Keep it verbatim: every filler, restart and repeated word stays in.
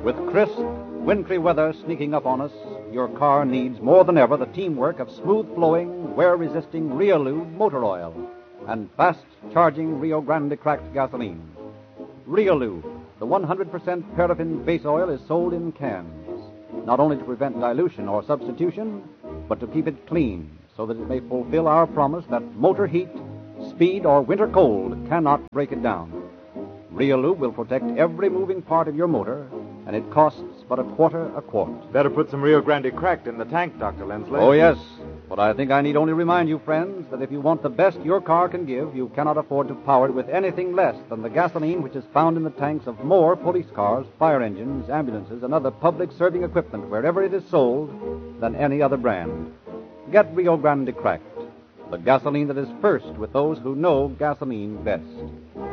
With crisp, wintry weather sneaking up on us, your car needs more than ever the teamwork of smooth-flowing, wear-resisting Riolube motor oil and fast-charging Rio Grande cracked gasoline. Riolube, the one hundred percent paraffin base oil, is sold in cans, not only to prevent dilution or substitution, but to keep it clean so that it may fulfill our promise that motor heat, speed, or winter cold cannot break it down. Riolube will protect every moving part of your motor, and it costs but a quarter a quart. Better put some Rio Grande cracked in the tank, Doctor Lindsley. Oh, yes. But I think I need only remind you, friends, that if you want the best your car can give, you cannot afford to power it with anything less than the gasoline which is found in the tanks of more police cars, fire engines, ambulances, and other public serving equipment wherever it is sold than any other brand. Get Rio Grande cracked, the gasoline that is first with those who know gasoline best.